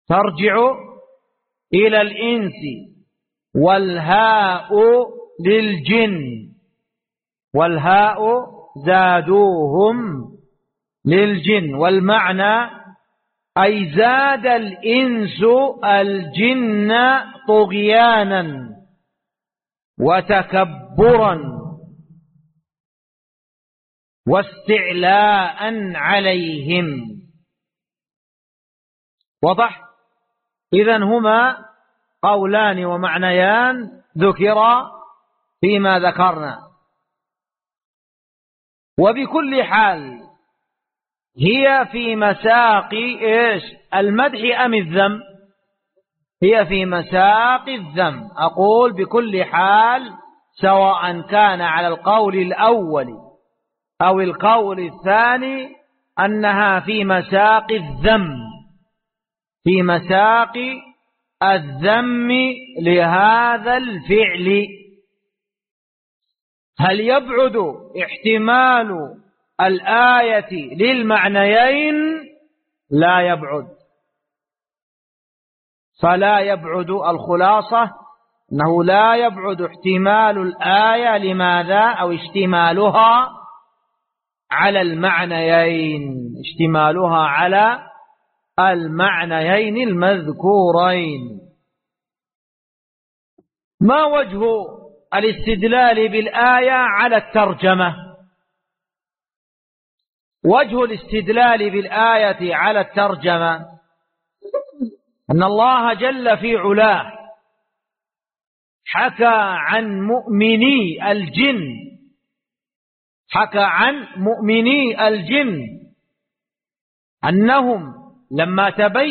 ترجع إلى الإنس، والهاء للجن، والهاء زادوهم للجن، والمعنى أي زاد الإنس الجن طغيانا وتكبرا واستعلاء عليهم. وضح؟ إذن هما قولان ومعنيان ذكرا فيما ذكرنا. وبكل حال هي في مساق إيش؟ المدح أم الذم؟ هي في مساق الذم. أقول بكل حال سواء كان على القول الأول أو القول الثاني أنها في مساق الذم، في مساق الذم لهذا الفعل. هل يبعد احتمال الآية للمعنيين؟ لا يبعد. فلا يبعد، الخلاصة أنه لا يبعد احتمال الآية. لماذا؟ أو اشتمالها على المعنيين، اشتمالها على المعنيين المذكورين. ما وجه الاستدلال بالآية على الترجمة؟ وجه الاستدلال بالآية على الترجمة أن الله جل في علاه حكى عن مؤمني الجن، حكى عن مؤمني الجن أنهم لما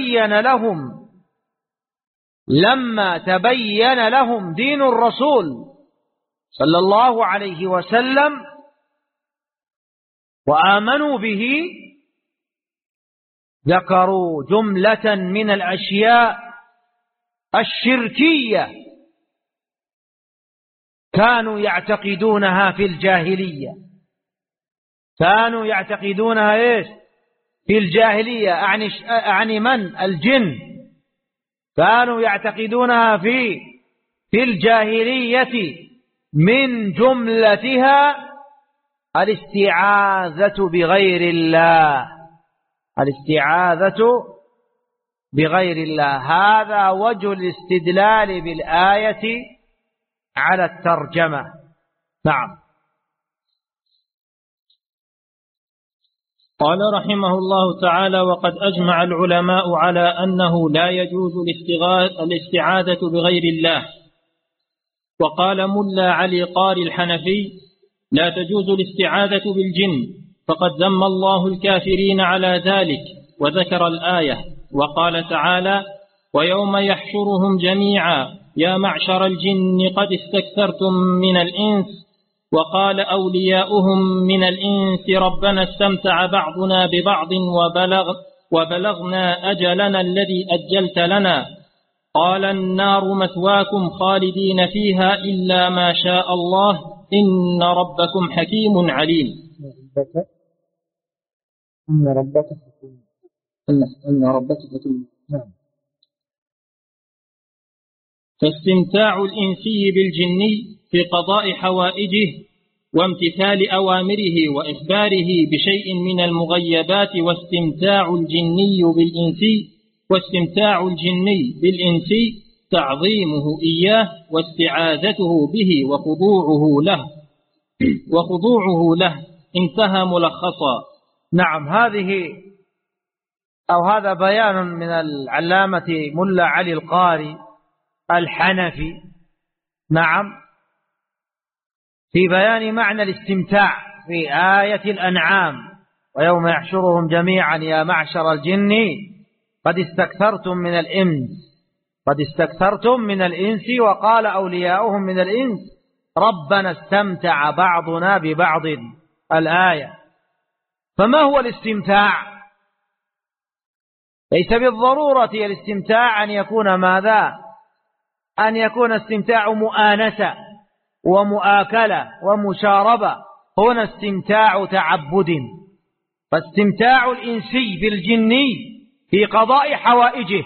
تبين لهم دين الرسول صلى الله عليه وسلم وآمنوا به، ذكروا جملة من الأشياء الشركية كانوا يعتقدونها في الجاهلية. كانوا يعتقدونها إيش؟ في الجاهلية. أعني من؟ الجن. كانوا يعتقدونها في الجاهلية، من جملتها الاستعاذة بغير الله. الاستعاذة بغير الله. هذا وجه الاستدلال بالآية على الترجمة. نعم. قال رحمه الله تعالى: وقد أجمع العلماء على أنه لا يجوز الاستعاذة بغير الله. وقال ملا علي قاري الحنفي: لا تجوز الاستعاذة بالجن، فقد ذم الله الكافرين على ذلك، وذكر الآية وقال تعالى: ويوم يحشرهم جميعا يا معشر الجن قد استكثرتم من الإنس. وقال أولياؤهم من الإنس: ربنا استمتع بعضنا ببعض وبلغنا أجلنا الذي أجلت لنا. قال: النار مثواكم خالدين فيها إلا ما شاء الله إن ربكم حكيم عليم. إن ربك حكيم. فاستمتاع الإنسي بالجني في قضاء حوائجه وامتثال أوامره وإخباره بشيء من المغيبات، واستمتاع الجني بالإنسي تعظيمه إياه واستعاذته به وخضوعه له. انتهى ملخصا. نعم. هذا بيان من العلامة ملا علي القاري الحنفي. نعم. في بيان معنى الاستمتاع في آية الأنعام: ويوم يحشرهم جميعا يا معشر الجن قد استكثرتم من الإنس. وقال أولياؤهم من الإنس: ربنا استمتع بعضنا ببعض. الآية. فما هو الاستمتاع؟ ليس بالضرورة الاستمتاع أن يكون ماذا؟ أن يكون استمتاع مؤانسة ومؤاكلة ومشاربة. هنا استمتاع تعبد. فاستمتاع الإنسي بالجني في قضاء حوائجه